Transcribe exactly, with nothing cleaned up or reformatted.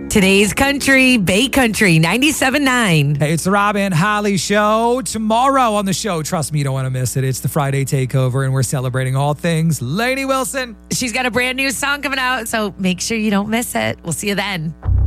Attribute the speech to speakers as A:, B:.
A: Today's country, Bay Country, ninety-seven point nine.
B: Hey, it's the Rob and Holly Show. Tomorrow on the show, trust me, you don't want to miss it. It's the Friday Takeover, and we're celebrating all things Lainey Wilson.
A: She's got a brand new song coming out, so make sure you don't miss it. We'll see you then.